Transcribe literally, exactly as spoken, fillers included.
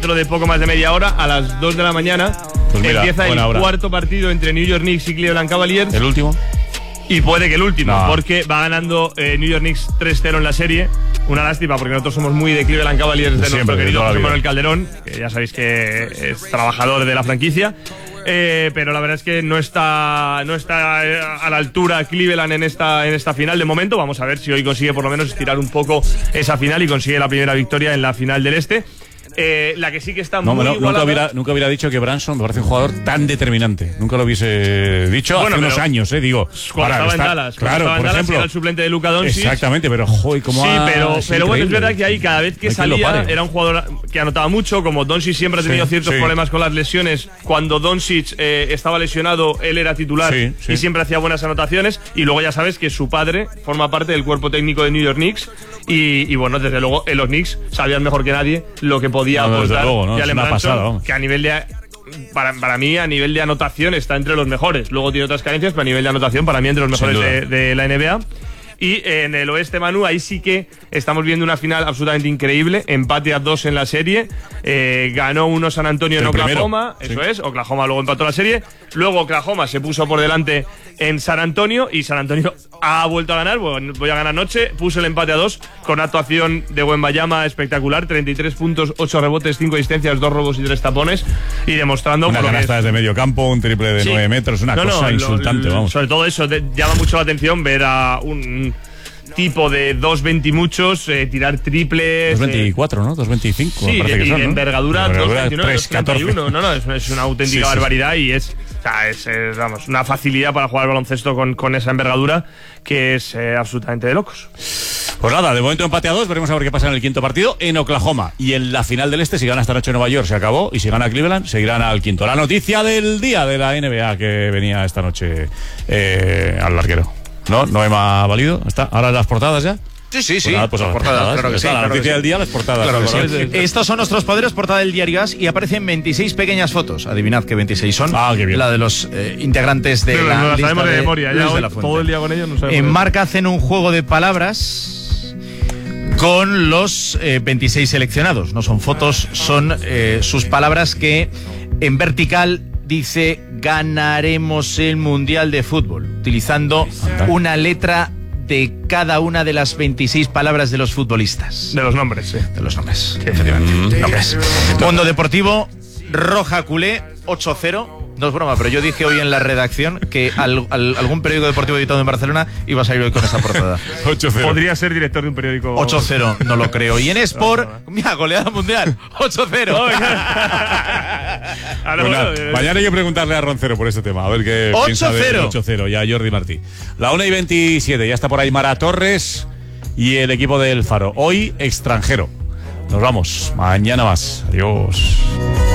Dentro de poco más de media hora, a las dos de la mañana, pues mira, empieza el hora. cuarto partido entre New York Knicks y Cleveland Cavaliers. ¿El último? Y puede que el último, no. porque va ganando eh, New York Knicks tres cero en la serie. Una lástima, porque nosotros somos muy de Cleveland Cavaliers, de Siempre, nuestro querido José Manuel Calderón, que ya sabéis que es trabajador de la franquicia. Eh, pero la verdad es que no está no está a la altura Cleveland en esta en esta final de momento. Vamos a ver si hoy consigue por lo menos estirar un poco esa final y consigue la primera victoria en la final del Este. Eh, la que sí que está no, muy no, igualada. Nunca hubiera, nunca hubiera dicho que Branson me parece un jugador tan determinante. Nunca lo hubiese dicho bueno, hace unos años, eh, digo. Cuando para, estaba está, en Dallas. Claro, estaba por en Dallas, ejemplo. era el suplente de Luka Doncic. Exactamente, pero joder, cómo Sí, ha, pero, es pero bueno, es increíble. verdad que ahí cada vez que Hay salía que era un jugador que anotaba mucho. Como Doncic siempre ha tenido Sí, ciertos sí. problemas con las lesiones. Cuando Doncic eh, estaba lesionado, él era titular Sí, sí. y siempre hacía buenas anotaciones. Y luego ya sabes que su padre forma parte del cuerpo técnico de New York Knicks. Y, y bueno, desde luego en los Knicks sabían mejor que nadie lo que podía No, desde aportar luego, ¿no? Es Jalen una Brunson, pasada, vamos. que a nivel de para, para mí a nivel de anotación está entre los mejores. Luego tiene otras carencias, pero a nivel de anotación para mí entre los mejores de, de la N B A. Y en el oeste, Manu, ahí sí que estamos viendo una final absolutamente increíble. Empate a dos en la serie. Eh, ganó uno San Antonio en El Oklahoma. primero, Eso sí. es. Oklahoma luego empató la serie. Luego Oklahoma se puso por delante en San Antonio. Y San Antonio ha vuelto a ganar. Bueno, voy a ganar noche. Puso el empate a dos con actuación de Wembanyama espectacular. treinta y tres puntos, ocho rebotes, cinco asistencias, dos robos y tres tapones. Y demostrando Una por lo que canasta es. desde medio campo, un triple de Sí. nueve metros, una No, cosa no, lo- insultante, lo- vamos. Sobre todo eso, de- llama mucho la atención ver a un tipo de dos veinte y muchos eh, tirar triples. dos veinticuatro, ¿no? dos veinticinco, Sí, me parece y que son, de ¿no? envergadura, De dos envergadura, veintinueve, tres catorce. No, no, es, es una auténtica Sí, sí. barbaridad y es, o sea, es, es, vamos, una facilidad para jugar al baloncesto con, con esa envergadura que es eh, absolutamente de locos. Pues nada, de momento empate a dos, veremos a ver qué pasa en el quinto partido en Oklahoma. Y en la final del Este, si gana esta noche Nueva York, se acabó. Y si gana Cleveland, seguirán al quinto. La noticia del día de la N B A que venía esta noche eh, al larguero. ¿No? ¿No me ha valido? ¿Está? ¿Ahora las portadas ya? Sí, sí, sí. Pues nada, pues a las portadas, portadas. claro que sí. Está, la claro que noticia sí. del día, las portadas. Claro que sí. Vale, vale. Estos son nuestros poderes, portada del Diario As, y aparecen veintiséis pequeñas fotos. Adivinad qué veintiséis son. Ah, qué bien. La de los eh, integrantes de Pero la no la lista sabemos de, de memoria. Luis Ya de hoy, la Fuente. todo el día con ellos no sabemos. En de- Marca hacen un juego de palabras con los eh, veintiséis seleccionados. No son fotos, son eh, sus palabras que en vertical dice ganaremos el Mundial de Fútbol, utilizando una letra de cada una de las veintiséis palabras de los futbolistas. De los nombres, sí. De los nombres, efectivamente. Nombres. Mundo Deportivo, Roja Culé, ocho cero. No es broma, pero yo dije hoy en la redacción que al, al- algún periódico deportivo editado en Barcelona iba a salir hoy con esa portada. ocho cero. Podría ser director de un periódico. ocho cero, no lo creo. Y en Sport, mira, goleada mundial, ocho cero. Ahora, Pues nada, bueno, eh, mañana hay que preguntarle a Roncero por este tema, a ver qué ocho piensa del cero. ocho cero y a Jordi Martí. La una y veintisiete, ya está por ahí Mara Torres y el equipo del Faro. Hoy extranjero. Nos vamos, mañana más. Adiós.